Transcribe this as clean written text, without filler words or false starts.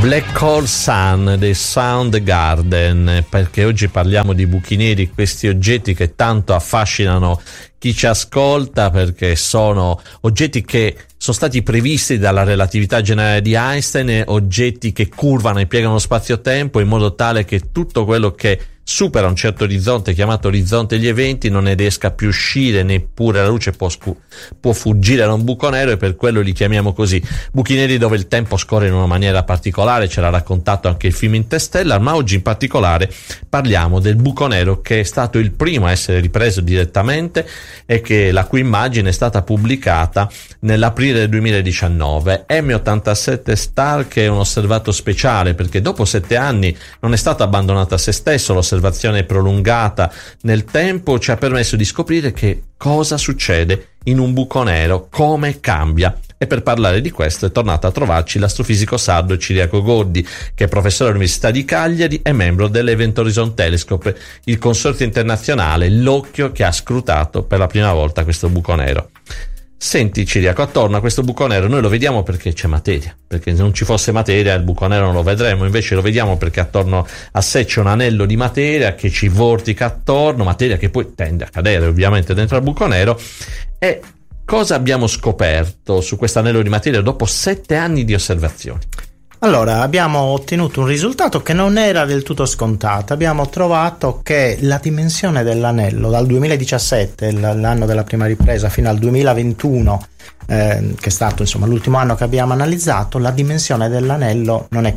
Black Hole Sun dei Soundgarden, perché oggi parliamo di buchi neri, questi oggetti che tanto affascinano chi ci ascolta, perché sono oggetti che sono stati previsti dalla relatività generale di Einstein, oggetti che curvano e piegano spazio-tempo in modo tale che tutto quello che supera un certo orizzonte, chiamato orizzonte degli eventi, non ne riesca più uscire, neppure la luce può fuggire da un buco nero, e per quello li chiamiamo così, buchi neri dove il tempo scorre in una maniera particolare. Ce l'ha raccontato anche il film Interstellar, ma oggi in particolare parliamo del buco nero che è stato il primo a essere ripreso direttamente e la cui immagine è stata pubblicata nell'aprile del 2019. M87 Star, che è un osservato speciale perché dopo 7 anni non è stato abbandonato a se stesso. L'osservazione prolungata nel tempo ci ha permesso di scoprire che cosa succede in un buco nero, come cambia. E per parlare di questo è tornato a trovarci l'astrofisico sardo Ciriaco Goddi, che è professore all'Università di Cagliari e membro dell'Event Horizon Telescope, il consorzio internazionale, l'occhio che ha scrutato per la prima volta questo buco nero. Senti Ciriaco, attorno a questo buco nero noi lo vediamo perché c'è materia, perché se non ci fosse materia il buco nero non lo vedremo, invece lo vediamo perché attorno a sé c'è un anello di materia che ci vortica attorno, materia che poi tende a cadere ovviamente dentro al buco nero. E cosa abbiamo scoperto su questo anello di materia dopo 7 anni di osservazioni? Allora, abbiamo ottenuto un risultato che non era del tutto scontato. Abbiamo trovato che la dimensione dell'anello dal 2017, l'anno della prima ripresa, fino al 2021, che è stato insomma l'ultimo anno che abbiamo analizzato, la dimensione dell'anello non è